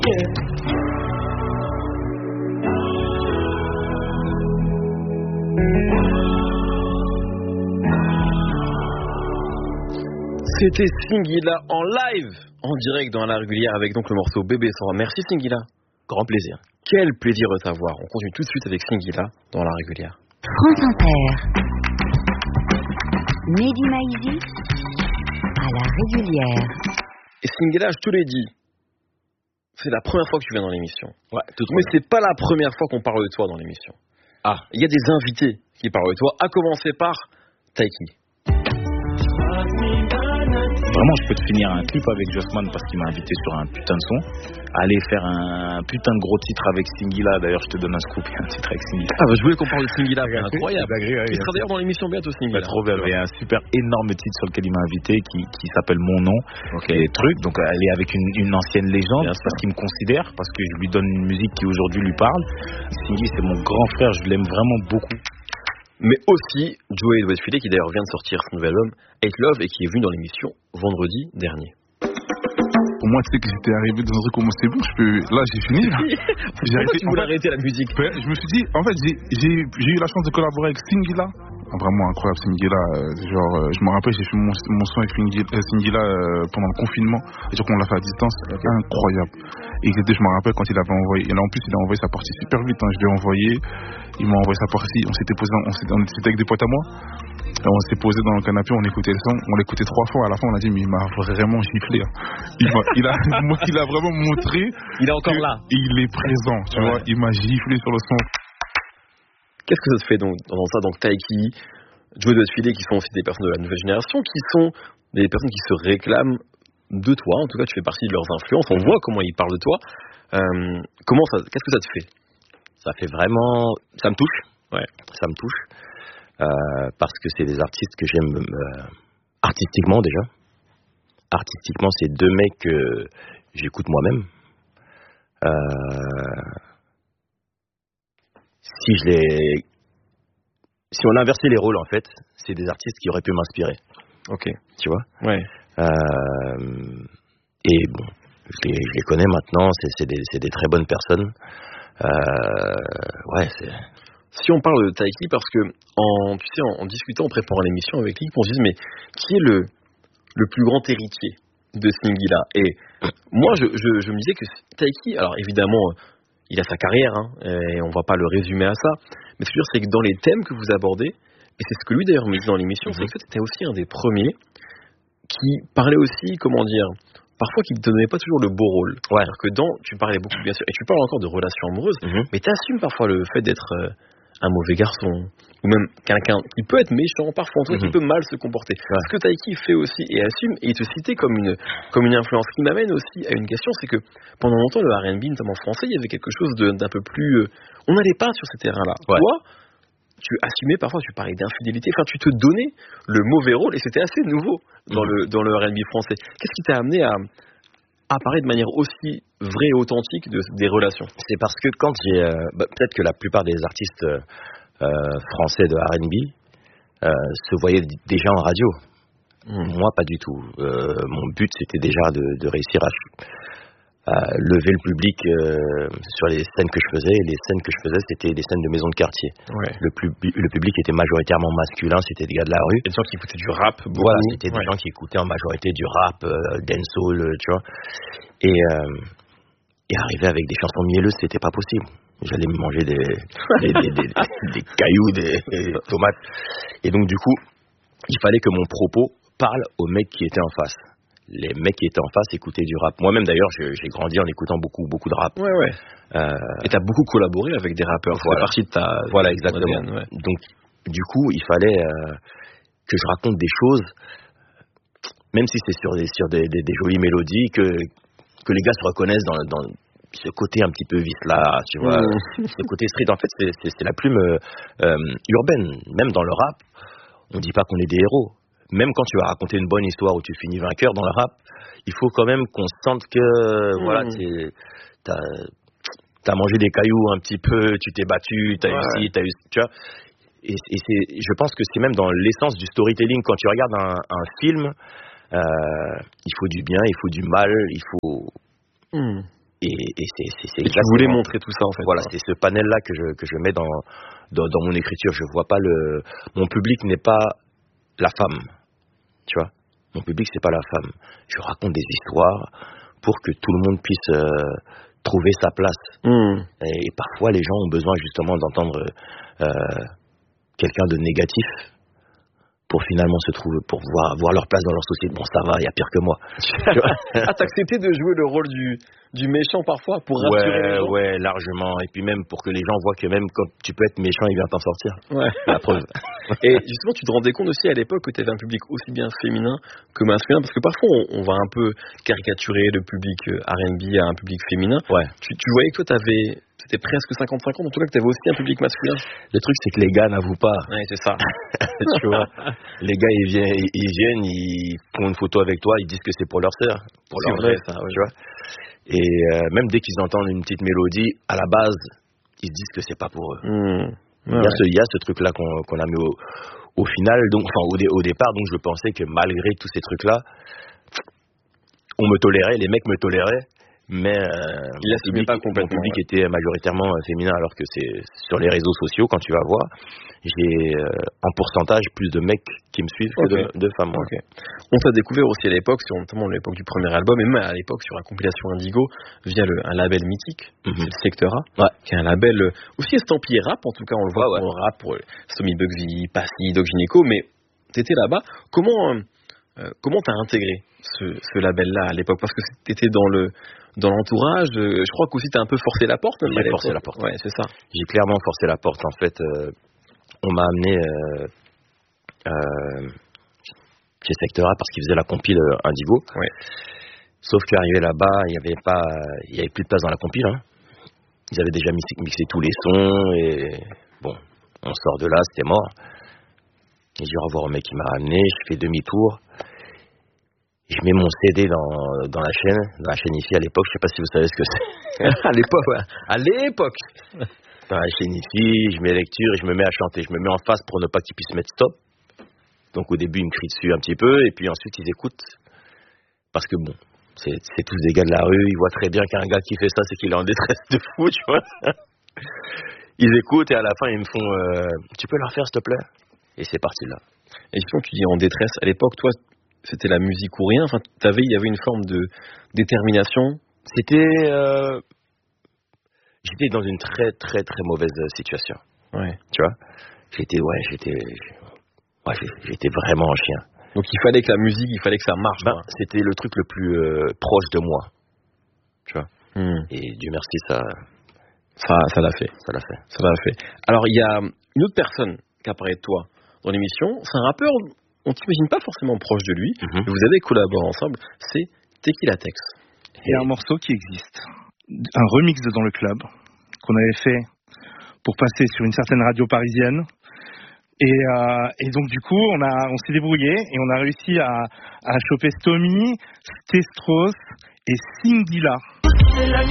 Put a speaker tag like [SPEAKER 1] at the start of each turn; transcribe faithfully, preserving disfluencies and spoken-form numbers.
[SPEAKER 1] C'était Singila en live, en direct dans la régulière avec donc le morceau Bébé Sora. Merci Singila.
[SPEAKER 2] Grand plaisir.
[SPEAKER 1] Quel plaisir de t'avoir. On continue tout de suite avec Singila dans la régulière.
[SPEAKER 3] France Inter. Mehdi Maizi à la régulière.
[SPEAKER 1] Et Singila, je te l'ai dit, c'est la première fois que tu viens dans l'émission.
[SPEAKER 2] Ouais, tout
[SPEAKER 1] Mais c'est pas la première fois qu'on parle de toi dans l'émission.
[SPEAKER 2] Ah,
[SPEAKER 1] il y a des invités qui parlent de toi, à commencer par Taiki.
[SPEAKER 4] Vraiment, je peux te finir un clip avec Jossman parce qu'il m'a invité sur un putain de son. Aller faire un putain de gros titre avec Singila. D'ailleurs, je te donne un scoop, un titre avec Singila.
[SPEAKER 1] Ah bah je voulais qu'on parle de Singila, c'est incroyable.
[SPEAKER 4] Il
[SPEAKER 1] sera d'ailleurs dans l'émission bientôt, Singila.
[SPEAKER 4] Bah, trop bien. Il y a un super énorme titre sur lequel il m'a invité qui, qui s'appelle Mon Nom.
[SPEAKER 1] Ok.
[SPEAKER 4] Et truc. Donc, elle est avec une, une ancienne légende parce qu'il me considère, parce que je lui donne une musique qui aujourd'hui lui parle. Singly, c'est mon grand frère. Je l'aime vraiment beaucoup.
[SPEAKER 1] Mais aussi Joey Westfield qui d'ailleurs vient de sortir son nouvel album Hate Love et qui est venu dans l'émission vendredi dernier.
[SPEAKER 5] Pour moi, tu sais que j'étais arrivé dans un truc comme c'est bon, je peux... là j'ai fini. Là.
[SPEAKER 1] J'ai arrêté, tu voulais arrêter la musique.
[SPEAKER 5] Je me suis dit, en fait, j'ai, j'ai, j'ai eu la chance de collaborer avec Singila. Vraiment incroyable, Singila. Euh, genre, euh, je me rappelle, j'ai fait mon, mon son avec Singila euh, pendant le confinement. C'est-à-dire qu'on l'a fait à distance. Okay. Incroyable. Et je me rappelle quand il avait envoyé. Et là, en plus, il a envoyé sa partie super vite. Hein. Je l'ai envoyé. Il m'a envoyé sa partie. On s'était posé, on s'était, on était avec des potes à moi. Et on s'est posé dans le canapé, on écoutait le son. On l'écoutait trois fois. À la fin, on a dit, mais il m'a vraiment giflé. Hein. Il, m'a, il, a, il a vraiment montré.
[SPEAKER 1] Il est encore là.
[SPEAKER 5] Il est présent. Tu ouais. vois, il m'a giflé sur le son.
[SPEAKER 1] Qu'est-ce que ça te fait donc, dans ça, donc Taiki, Joey Westfield, qui sont aussi des personnes de la nouvelle génération, qui sont des personnes qui se réclament de toi, en tout cas tu fais partie de leurs influences, on voit comment ils parlent de toi. Euh, comment ça, qu'est-ce que ça te fait?
[SPEAKER 2] Ça fait vraiment, ça me touche.
[SPEAKER 1] Ouais.
[SPEAKER 2] Ça me touche euh, parce que c'est des artistes que j'aime euh, artistiquement déjà. Artistiquement, c'est deux mecs que j'écoute moi-même. Euh, si je les Si on inversait les rôles, en fait, c'est des artistes qui auraient pu m'inspirer.
[SPEAKER 1] Ok.
[SPEAKER 2] Tu vois?
[SPEAKER 1] Ouais.
[SPEAKER 2] Euh, et bon, je les, je les connais maintenant, c'est, c'est, des, c'est des très bonnes personnes. Euh, ouais, c'est...
[SPEAKER 1] Si on parle de Taiki, parce que, en, tu sais, en, en discutant, en préparant l'émission avec lui, on se dit, mais qui est le, le plus grand héritier de Singila? Et moi, je, je, je me disais que Taiki, alors évidemment, il a sa carrière, hein, et on va pas le résumer à ça, mais ce que je veux dire, c'est que dans les thèmes que vous abordez, et c'est ce que lui d'ailleurs me dit dans l'émission, mm-hmm. c'est que tu étais aussi un des premiers qui parlait aussi, comment dire, parfois qui ne te donnait pas toujours le beau rôle.
[SPEAKER 2] Ouais.
[SPEAKER 1] C'est-à-dire que dans, tu parlais beaucoup, bien sûr, et tu parles encore de relations amoureuses,
[SPEAKER 2] mm-hmm. mais
[SPEAKER 1] tu assumes parfois le fait d'être euh, un mauvais garçon, ou même quelqu'un qui peut être méchant, parfois en tout cas, mm-hmm. qui peut mal se comporter. Ouais. Ce que Taiki fait aussi et assume, et il te citait comme une, comme une influence, qui m'amène aussi à une question, c'est que pendant longtemps, le R and B, notamment français, il y avait quelque chose de, d'un peu plus... Euh, on n'allait pas sur ces terrains-là.
[SPEAKER 2] Ouais.
[SPEAKER 1] Toi, tu assumais parfois, tu parlais d'infidélité, enfin tu te donnais le mauvais rôle, et c'était assez nouveau dans, mmh. le, dans le R and B français. Qu'est-ce qui t'a amené à, à parler de manière aussi vraie et authentique de, des relations?
[SPEAKER 2] C'est parce que quand j'ai... Euh, bah, peut-être que la plupart des artistes euh, français de R and B euh, se voyaient déjà en radio. Mmh. Moi, pas du tout. Euh, mon but, c'était déjà de, de réussir à... à lever le public euh, sur les scènes que je faisais. Et les scènes que je faisais, c'était des scènes de maison de quartier.
[SPEAKER 1] Ouais.
[SPEAKER 2] Le, pub- le public était majoritairement masculin, c'était des gars de la rue.
[SPEAKER 1] Des gens qui écoutaient du rap. Beaucoup.
[SPEAKER 2] Voilà, c'était
[SPEAKER 1] ouais.
[SPEAKER 2] des gens qui écoutaient en majorité du rap, euh, dancehall, tu vois. Et, euh, et arriver avec des chansons mielleuses, c'était pas possible. J'allais me manger des, des, des, des, des, des cailloux, des, des tomates. Et donc, du coup, il fallait que mon propos parle aux mecs qui étaient en face. Les mecs qui étaient en face écoutaient du rap. Moi-même, d'ailleurs, j'ai, j'ai grandi en écoutant beaucoup, beaucoup de rap.
[SPEAKER 1] Ouais, ouais. Euh, et t'as beaucoup collaboré avec des rappeurs.
[SPEAKER 2] Voilà.
[SPEAKER 1] C'est partie de ta...
[SPEAKER 2] Voilà, exactement.
[SPEAKER 1] A D N, ouais.
[SPEAKER 2] Donc, du coup, il fallait euh, que je raconte des choses, même si c'est sur des, sur des, des, des jolies mélodies, que, que les gars se reconnaissent dans, dans ce côté un petit peu vice-là, tu vois. Mmh. Ce côté street, en fait, c'est, c'est, c'est la plume euh, euh, urbaine. Même dans le rap, on dit pas qu'on est des héros. Même quand tu vas raconter une bonne histoire où tu finis vainqueur dans le rap, il faut quand même qu'on sente que mmh. voilà, t'es, t'as, t'as mangé des cailloux un petit peu, tu t'es battu, t'as ouais. eu ci, t'as eu, tu vois. Et, et c'est, je pense que c'est même dans l'essence du storytelling. Quand tu regardes un, un film, euh, il faut du bien, il faut du mal, il faut.
[SPEAKER 1] Mmh.
[SPEAKER 2] et, et c'est, c'est, c'est
[SPEAKER 1] et tu voulais montrer tout ça en fait.
[SPEAKER 2] Voilà, c'est ce panel-là que je que je mets dans dans, dans mon écriture. Je vois pas le mon public n'est pas la femme, tu vois. Mon public c'est pas la femme. Je raconte des histoires pour que tout le monde puisse euh, trouver sa place.
[SPEAKER 1] Mmh.
[SPEAKER 2] Et, et parfois les gens ont besoin justement d'entendre euh, quelqu'un de négatif pour finalement se trouver, pour voir, voir leur place dans leur société. Bon, ça va, il y a pire que moi.
[SPEAKER 1] Ah, t'as accepté de jouer le rôle du, du méchant parfois pour rassurer
[SPEAKER 2] ouais,
[SPEAKER 1] les gens.
[SPEAKER 2] Ouais, largement. Et puis même pour que les gens voient que même quand tu peux être méchant, il vient t'en sortir.
[SPEAKER 1] Ouais.
[SPEAKER 2] La preuve.
[SPEAKER 1] Et justement, tu te rendais compte aussi à l'époque que tu avais un public aussi bien féminin que masculin, parce que parfois on, on va un peu caricaturer le public R and B à un public féminin.
[SPEAKER 2] Ouais.
[SPEAKER 1] Tu, tu voyais que toi, t'avais, c'était presque cinquante cinquante, en tout cas que tu avais aussi un public masculin.
[SPEAKER 2] Le truc, c'est que les gars n'avouent pas.
[SPEAKER 1] Ouais, c'est ça.
[SPEAKER 2] Tu vois, les gars, ils viennent, ils, ils viennent, ils font une photo avec toi, ils disent que c'est pour leur sœur, pour
[SPEAKER 1] c'est
[SPEAKER 2] leur
[SPEAKER 1] vrai,
[SPEAKER 2] vrai,
[SPEAKER 1] ça, ouais.
[SPEAKER 2] Tu vois. Et euh, même dès qu'ils entendent une petite mélodie, à la base, ils se disent que c'est pas pour eux.
[SPEAKER 1] Mmh.
[SPEAKER 2] Il, y a ce, il y a ce truc-là qu'on, qu'on a mis au, au final, donc, enfin au, dé, au départ, donc je pensais que malgré tous ces trucs-là, on me tolérait, les mecs me toléraient, mais euh,
[SPEAKER 1] il
[SPEAKER 2] mon public,
[SPEAKER 1] pas complètement,
[SPEAKER 2] mon public
[SPEAKER 1] ouais.
[SPEAKER 2] était majoritairement féminin, alors que c'est sur les réseaux sociaux, quand tu vas voir, j'ai euh, en pourcentage plus de mecs qui me suivent que
[SPEAKER 1] okay.
[SPEAKER 2] de, de femmes.
[SPEAKER 1] Okay. On t'a découvert aussi à l'époque, sur, notamment à l'époque du premier album, et même à l'époque sur la compilation Indigo, via le, un label mythique, mm-hmm. le Secteur A,
[SPEAKER 2] ouais.
[SPEAKER 1] qui est un label aussi estampillé rap, en tout cas on le voit
[SPEAKER 2] ouais,
[SPEAKER 1] pour
[SPEAKER 2] ouais.
[SPEAKER 1] le rap, pour Somi Bugsy, Passy, Doc Gynéco, mais t'étais là-bas. Comment euh, comment t'as intégré ce, ce label-là à l'époque? Parce que t'étais dans le dans l'entourage, euh, je crois qu'aussi t'as un peu forcé la porte.
[SPEAKER 2] J'ai forcé la porte.
[SPEAKER 1] Ouais, c'est ça.
[SPEAKER 2] J'ai clairement forcé la porte. En fait, euh, on m'a amené euh, euh, chez Secteur A parce qu'ils faisaient la compile Indigo.
[SPEAKER 1] Ouais.
[SPEAKER 2] Sauf qu'arrivé là-bas, il y avait pas, il y avait plus de place dans la compile. Hein. Ils avaient déjà mixé, mixé tous les sons et bon, on sort de là, c'était mort. Et je vais revoir le mec qui m'a ramené, je fais demi-tour. Je mets mon C D dans, dans la chaîne, dans la chaîne I F I à l'époque, je sais pas si vous savez ce que c'est.
[SPEAKER 1] à l'époque, ouais. À l'époque.
[SPEAKER 2] Dans la chaîne I F I, je mets lecture et je me mets à chanter. Je me mets en face pour ne pas qu'ils puissent mettre stop. Donc au début, ils me crient dessus un petit peu et puis ensuite, ils écoutent. Parce que bon, c'est, c'est tous des gars de la rue, ils voient très bien qu'un gars qui fait ça, c'est qu'il est en détresse de fou, tu vois. Ils écoutent et à la fin, ils me font euh, tu peux leur faire, s'il te plaît? Et c'est parti là.
[SPEAKER 1] Et justement, tu dis en détresse. À l'époque, toi, c'était la musique ou rien. Enfin, t'avais, il y avait une forme de détermination.
[SPEAKER 2] C'était, euh, j'étais dans une très très très mauvaise situation.
[SPEAKER 1] Ouais.
[SPEAKER 2] Tu vois. J'étais, ouais, j'étais, ouais, j'étais vraiment un chien.
[SPEAKER 1] Donc il fallait que la musique, il fallait que ça marche.
[SPEAKER 2] Ben, c'était le truc le plus euh, proche de moi. Tu vois.
[SPEAKER 1] Mmh.
[SPEAKER 2] Et Dieu merci, ça,
[SPEAKER 1] ça, ça l'a fait.
[SPEAKER 2] Ça l'a fait.
[SPEAKER 1] Ça l'a fait. Alors il y a une autre personne qui apparaît de toi dans l'émission. C'est un rappeur. On t'imagine pas forcément proche de lui,
[SPEAKER 2] mm-hmm.
[SPEAKER 1] vous avez collaboré ensemble, c'est Tequila Tex.
[SPEAKER 6] Il y a un morceau qui existe, un remix de Dans le Club, qu'on avait fait pour passer sur une certaine radio parisienne. Et, euh, et donc du coup, on, a, on s'est débrouillé et on a réussi à, à choper Stomy, Stestros et Singila.
[SPEAKER 7] C'est la